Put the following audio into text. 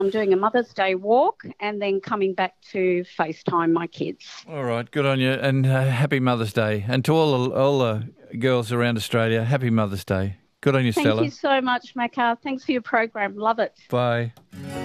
I'm doing a Mother's Day walk and then coming back to FaceTime my kids. All right, good on you, and happy Mother's Day. And to all the girls around Australia, happy Mother's Day. Good on you, Thank Stella. you so much, Macca. Thanks for your program. Love it. Bye.